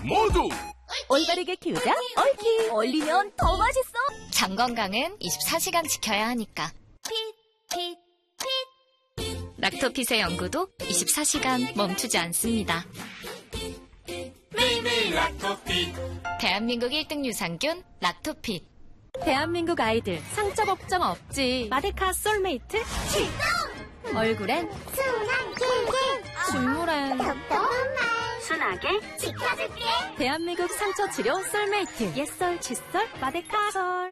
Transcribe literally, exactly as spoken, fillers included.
모두 올바르게 키우자 얽히. 얼리면 더 맛있어. 장 건강은 이십사 시간 지켜야 하니까. 핏, 핏, 핏. 락토핏의 연구도 이십사 시간 멈추지 않습니다. 매일매일 락토핏. 대한민국 일 등 유산균 락토핏. 대한민국 아이들 상처 걱정 없지. 마데카 솔메이트 칠. 얼굴엔 순한 길길 준물엔 똑똑한 순하게 지켜줄게. 대한민국 상처 치료 솔메이트. 옛설 칫솔 마데카 솔.